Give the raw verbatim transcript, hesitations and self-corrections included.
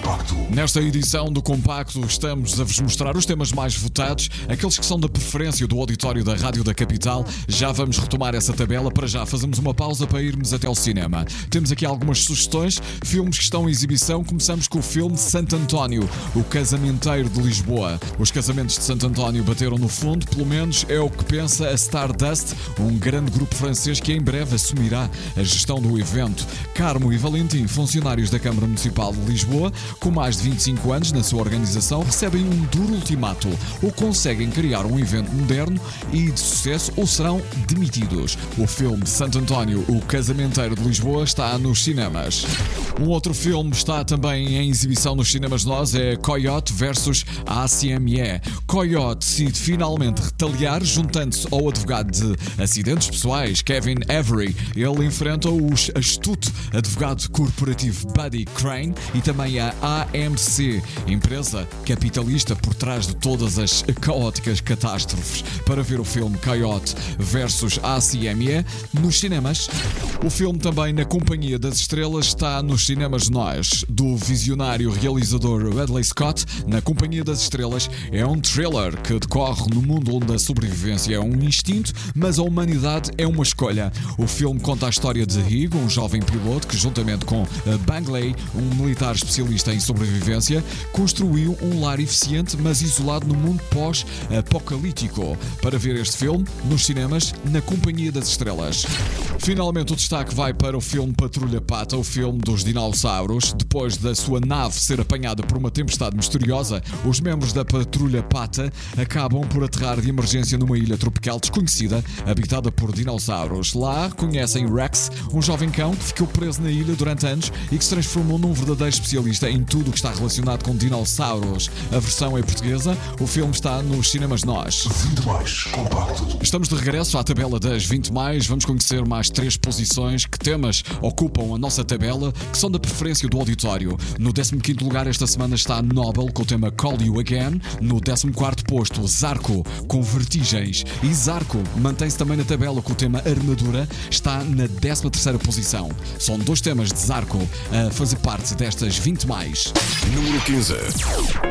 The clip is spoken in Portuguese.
Compacto. Nesta edição do Compacto estamos a vos mostrar os temas mais votados, aqueles que são da preferência do auditório da Rádio da Capital. Já vamos retomar essa tabela, para já fazemos uma pausa para irmos até ao cinema. Temos aqui algumas sugestões, filmes que estão em exibição. Começamos com o filme Santo António, o casamenteiro de Lisboa. Os casamentos de Santo António bateram no fundo, pelo menos é o que pensa a Stardust, um grande grupo francês que em breve assumirá a gestão do evento. Carmo e Valentim, funcionários da Câmara Municipal de Lisboa, com mais de vinte e cinco anos na sua organização, recebem um duro ultimato: ou conseguem criar um evento moderno e de sucesso, ou serão demitidos. O filme Santo António, o casamenteiro de Lisboa, está nos cinemas. Um outro filme está também em exibição nos cinemas nós, é Coyote versus A C M E. Coyote decide finalmente retaliar, juntando-se ao advogado de acidentes pessoais, Kevin Avery. Ele enfrenta o astuto advogado corporativo Buddy Crane e também a A M C, empresa capitalista por trás de todas as caóticas catástrofes. Para ver o filme Coyote versus A C M E nos cinemas. O filme também Na Companhia das Estrelas está nos cinemas nós, do visionário realizador Ridley Scott. Na Companhia das Estrelas é um thriller que decorre no mundo onde a sobrevivência é um instinto, mas a humanidade é uma escolha. O filme conta a história de Higo, um jovem piloto que, juntamente com Bangley, um militar especialista em sobrevivência, construiu um lar eficiente, mas isolado no mundo pós-apocalíptico. Para ver este filme nos cinemas, Na Companhia das Estrelas. Finalmente o destaque vai para o filme Patrulha Pata, o filme dos dinossauros. Depois da sua nave ser apanhada por uma tempestade misteriosa, os membros da Patrulha Pata acabam por aterrar de emergência numa ilha tropical desconhecida, habitada por dinossauros. Lá conhecem Rex, um jovem cão que ficou preso na ilha durante anos e que se transformou num verdadeiro especialista em tudo o que está relacionado com dinossauros. A versão é portuguesa, o filme está nos cinemas nós. vinte mais Compacto. Estamos de regresso à tabela das vinte mais. Vamos conhecer mais três posições. Que temas ocupam a nossa tabela, que são da preferência do auditório. No décimo quinto lugar esta semana está Nobel com o tema Call You Again. No décimo quarto posto, Zarco com Vertigens. E Zarco mantém-se também na tabela com o tema Armadura. Está na décima terceira posição. São dois temas de Zarco a fazer parte destas vinte mais. Número quinze.